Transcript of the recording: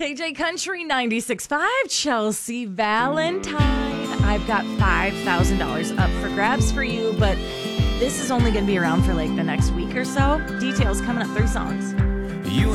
KJ Country 96.5, Chelsea Valentine. I've got $5,000 up for grabs for you, but this is only going to be around for like the next week or so. Details coming up, 3 songs.